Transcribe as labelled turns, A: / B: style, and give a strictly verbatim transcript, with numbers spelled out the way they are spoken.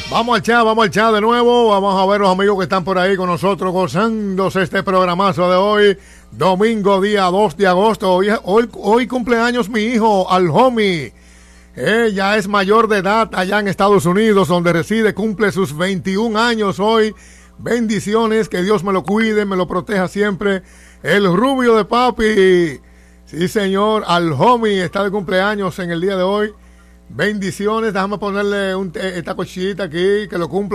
A: Vamos al chat, vamos al chat de nuevo. Vamos a ver los amigos que están por ahí con nosotros gozándose este programazo de hoy. Domingo, día dos de agosto. Hoy, hoy, hoy cumpleaños mi hijo, Al Homie. Ella es mayor de edad allá en Estados Unidos, donde reside. Cumple sus veintiún años hoy. Bendiciones, que Dios me lo cuide, me lo proteja siempre. El rubio de papi. Sí, señor, Al Homie está de cumpleaños en el día de hoy. Bendiciones, déjame ponerle un, esta cochita aquí, que lo cumpla.